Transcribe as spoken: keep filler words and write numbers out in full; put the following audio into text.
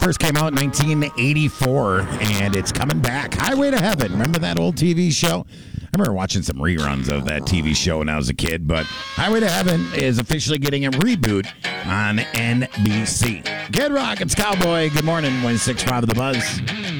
first came out in nineteen eighty-four, and it's coming back. Highway to Heaven. Remember that old T V show? I remember watching some reruns of that T V show when I was a kid, but Highway to Heaven is officially getting a reboot on N B C. Kid Rock, it's Cowboy. Good morning, one six five of the Buzz.